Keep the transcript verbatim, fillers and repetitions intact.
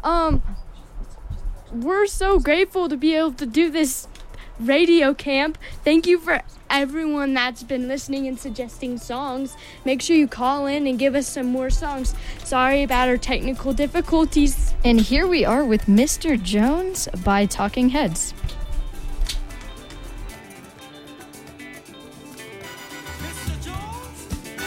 um, we're so grateful to be able to do this radio camp. Thank you for everyone that's been listening and suggesting songs. Make sure you call in and give us some more songs. Sorry about our technical difficulties. And here we are with Mister Jones by Talking Heads.